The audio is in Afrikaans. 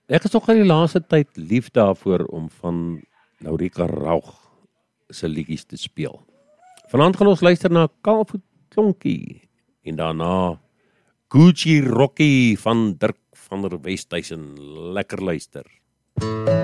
Ek is nog in die laaste tyd lief daarvoor om van Laurika Raug se liedjies te speel. Vanaand gaan ons luister na Kaalvoet Klonkie en daarna Gucci Rocky van Dirk van der Westhuizen. Lekker luister.